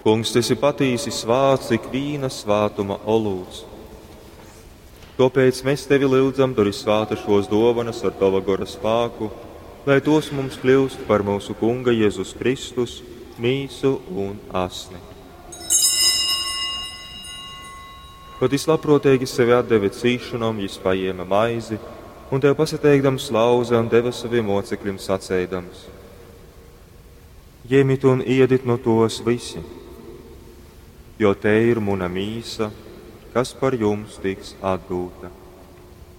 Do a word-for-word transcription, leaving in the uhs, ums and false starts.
Kungs, tu esi patīsi svāts, ik vīna svātuma olūts. Tāpēc mēs tevi lūdzam, dori svāta šos dovanas ar tava gora spāku, lai tos mums kļūst par mūsu Kunga Jēzus Kristus, mīsu un asni. Kad viņš labprātīgi sevi atdeva cīšanām, viņš paēma maizi un tev pasateikdams lauza un deva saviem mocekļiem sacēdams: Ņemiet un ēdiet no tos visi, jo te ir mana mīsa, kas par jums tiks atdota.